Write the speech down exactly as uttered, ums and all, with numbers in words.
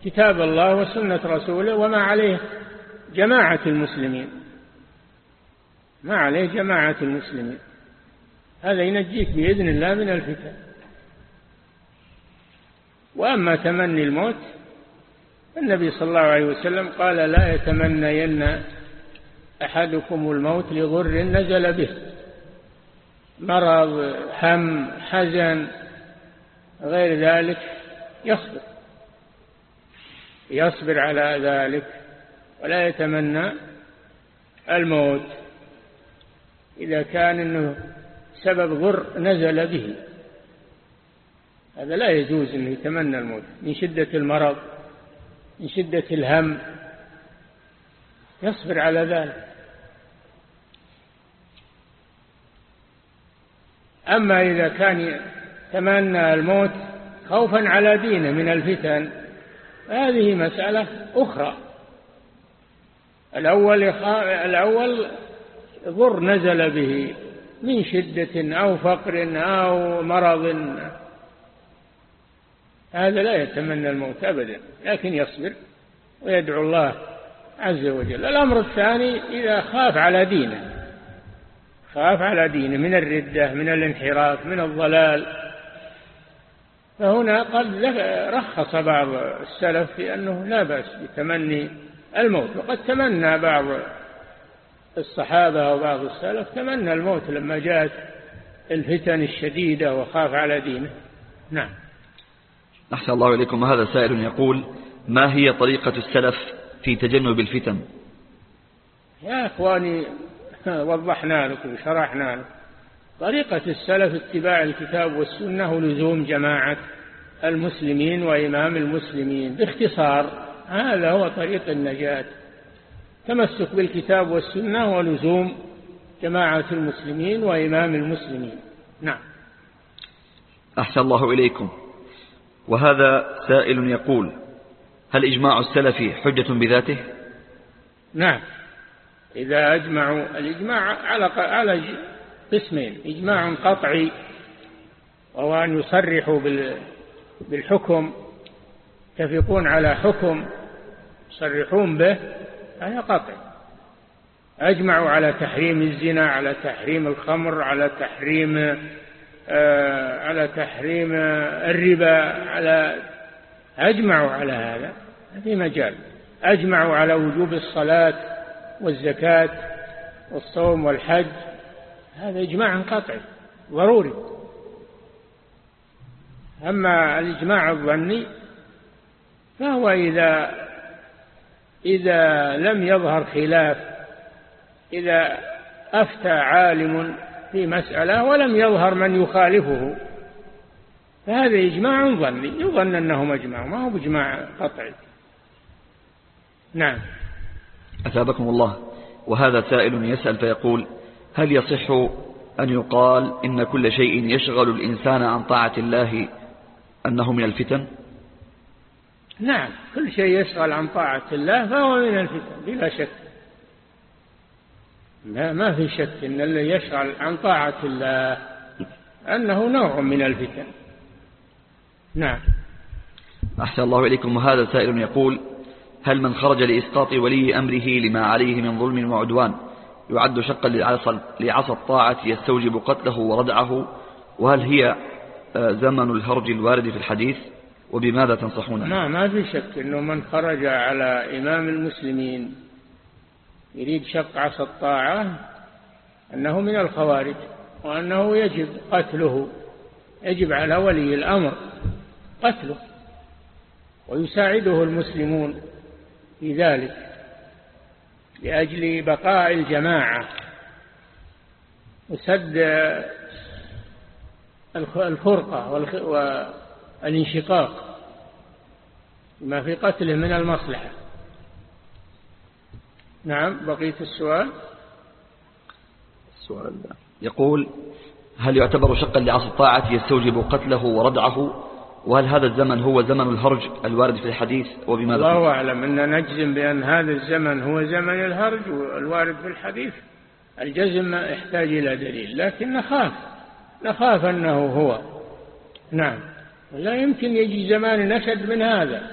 كتاب الله وسنة رسوله وما عليه جماعة المسلمين، ما عليه جماعة المسلمين، هذا ينجيك بإذن الله من الفتن. وأما تمني الموت، النبي صلى الله عليه وسلم قال لا يتمنين أحدكم الموت لضر نزل به، مرض، هم، حزن، غير ذلك، يصبر يصبر على ذلك ولا يتمنى الموت إذا كان إنه سبب ضر نزل به، هذا لا يجوز أنه يتمنى الموت من شدة المرض، من شدة الهم، يصبر على ذلك. أما إذا كان يتمنى الموت خوفا على دينه من الفتن، هذه مسألة أخرى. الأول الأول ضر نزل به من شدة أو فقر أو مرض، هذا لا يتمنى الموت أبدا، لكن يصبر ويدعو الله عز وجل. الأمر الثاني إذا خاف على دينه، خاف على دينه من الردة، من الانحراف، من الضلال، فهنا قد رخص بعض السلف في أنه لا بأس بتمني الموت. وقد تمنى بعض الصحابة وبعض السلف تمنى الموت لما جاءت الفتن الشديدة وخاف على دينه. نعم. أحسن الله إليكم. وهذا سائل يقول: ما هي طريقة السلف في تجنب الفتن؟ يا أخواني وضحنا لكم وشرحنا لكم. طريقة السلف اتباع الكتاب والسنة ولزوم جماعة المسلمين وإمام المسلمين، باختصار هذا هو طريق النجاة، تمسك بالكتاب والسنة ولزوم جماعة المسلمين وإمام المسلمين. نعم. أحسن الله إليكم. وهذا سائل يقول: هل إجماع السلف حجة بذاته؟ نعم، إذا أجمعوا. الإجماع على على قسمين: إجماع قطعي وهو أن يصرحوا بالحكم، يتفقون على حكم يصرحون به، هذا قطعي. أجمعوا على تحريم الزنا، على تحريم الخمر، على تحريم آه على تحريم الربا، على أجمعوا على هذا في مجال. أجمعوا على وجوب الصلاة والزكاة والصوم والحج، هذا إجماع قطعي ضروري. أما الإجماع الظني فهو إذا إذا لم يظهر خلاف، إذا أفتى عالم في مسألة ولم يظهر من يخالفه، فهذا إجماع ظني، يظن أنهم أجمعوا، ما هو بإجماع قطعي. نعم. أثابكم الله. وهذا سائل يسأل فيقول: هل يصح أن يقال إن كل شيء يشغل الإنسان عن طاعة الله أنه من الفتن؟ نعم، كل شيء يشغل عن طاعة الله فهو من الفتن بلا شك. لا، ما في شك إن اللي يشغل عن طاعة الله أنه نوع من الفتن. نعم. أحسن الله إليكم. وهذا سائل يقول: هل من خرج لإسقاط ولي أمره لما عليه من ظلم وعدوان يعد شقا لعصى الطاعة يستوجب قتله وردعه؟ وهل هي زمن الهرج الوارد في الحديث؟ وبماذا تنصحون؟ ما ما في شك أنه من خرج على إمام المسلمين يريد شق عصى الطاعة أنه من الخوارج، وأنه يجب قتله، يجب على ولي الأمر قتله، ويساعده المسلمون في ذلك لأجل بقاء الجماعة وسد الفرقة والانشقاق ما في قتله من المصلحة. نعم. بقية السؤال. السؤال يقول: هل يعتبر شقا لعصى الطاعة يستوجب قتله وردعه؟ وهل هذا الزمن هو زمن الهرج الوارد في الحديث؟ وبماذا؟ الله أعلم. أن نجزم بأن هذا الزمن هو زمن الهرج الوارد في الحديث، الجزم ما يحتاج إلى دليل، لكن نخاف نخاف أنه هو. نعم. لا يمكن يجي زمان نشد من هذا.